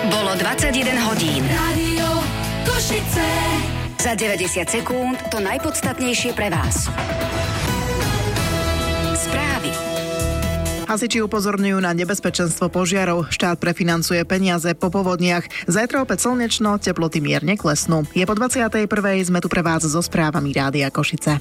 Bolo 21 hodín. Rádio Košice. Za 90 sekúnd to najpodstatnejšie pre vás. Správy. Hasiči upozorňujú na nebezpečenstvo požiarov. Štát prefinancuje peniaze po povodniach. Zajtra opäť slnečno, teploty mierne klesnú. Je po 21. Sme tu pre vás so správami Rádia Košice.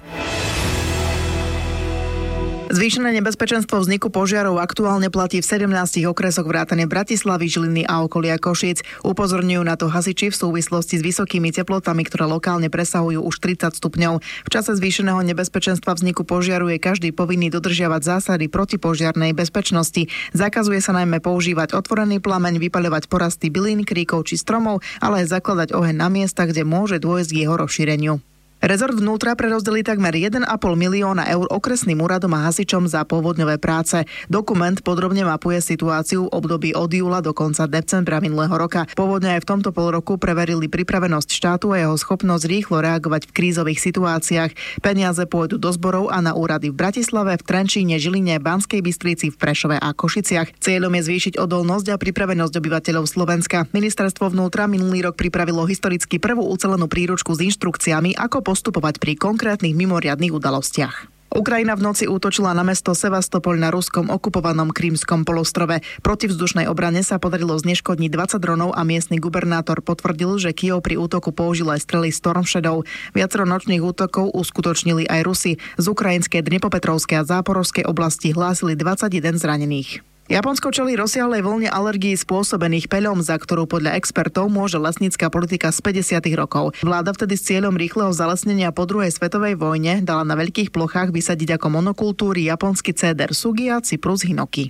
Zvýšené nebezpečenstvo vzniku požiarov aktuálne platí v 17 okresoch vrátane Bratislavy, Žiliny a okolia Košíc. Upozorňujú na to hasiči v súvislosti s vysokými teplotami, ktoré lokálne presahujú už 30 stupňov. V čase zvýšeného nebezpečenstva vzniku požiaru je každý povinný dodržiavať zásady protipožiarnej bezpečnosti. Zakazuje sa najmä používať otvorený plameň, vypaľovať porasty bylín, kríkov či stromov, ale aj zakladať oheň na miestach, kde môže dôjsť k jeho rozšíreniu. Rezort vnútra prerozdelí takmer 1,5 milióna eur okresným úradom a hasičom za povodňové práce. Dokument podrobne mapuje situáciu v období od júla do konca decembra minulého roka. Povodne aj v tomto polroku preverili pripravenosť štátu a jeho schopnosť rýchlo reagovať v krízových situáciách. Peniaze pôjdu do zborov a na úrady v Bratislave, v Trenčíne, Žiline, Banskej Bystrici, v Prešove a Košiciach. Cieľom je zvýšiť odolnosť a pripravenosť obyvateľov Slovenska. Ministerstvo vnútra minulý rok pripravilo historicky prvú ucelenú príručku s inštrukciami, ako postupovať pri konkrétnych mimoriadnych udalostiach. Ukrajina v noci útočila na mesto Sevastopol na ruskom okupovanom Krymskom polostrove. Protivzdušnej obrane sa podarilo zneškodniť 20 dronov a miestny gubernátor potvrdil, že Kyjev pri útoku použil aj strely Storm Shadow. Viacero nočných útokov uskutočnili aj Rusi. Z ukrajinskej Dnepopetrovskej a Záporovskej oblasti hlásili 21 zranených. Japonsko čelí rozsiahlej vlne alergií spôsobených peľom, za ktorú podľa expertov môže lesnícka politika z 50. rokov. Vláda vtedy s cieľom rýchleho zalesnenia po druhej svetovej vojne dala na veľkých plochách vysadiť ako monokultúry japonský céder Sugia, Cyprus, Hinoki.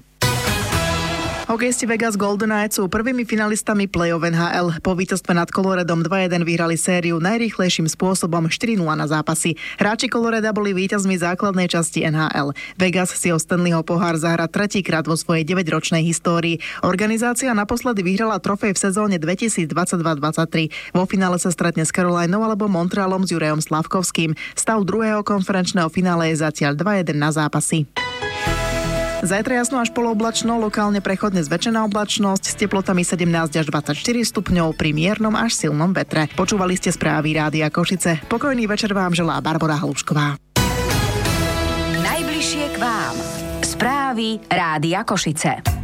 Hokejisti Vegas Golden Knights sú prvými finalistami play-off NHL. Po víťazstve nad Coloradom 2-1 vyhrali sériu najrýchlejším spôsobom 4-0 na zápasy. Hráči Colorada boli víťazmi základnej časti NHL. Vegas si o Stanleyho pohár zahra tretíkrát vo svojej 9-ročnej histórii. Organizácia naposledy vyhrala trofej v sezóne 2022-23. Vo finále sa stretne s Carolinou alebo Montrealom s Jurajom Slavkovským. Stav druhého konferenčného finále je zatiaľ 2-1 na zápasy. Zajtra jasno až polooblačno, lokálne prechodne zväčšená oblačnosť s teplotami 17 až 24 stupňov pri miernom až silnom vetre. Počúvali ste správy Rádia Košice. Pokojný večer vám želá Barbora Halušková. Najbližšie k vám. Správy Rádia Košice.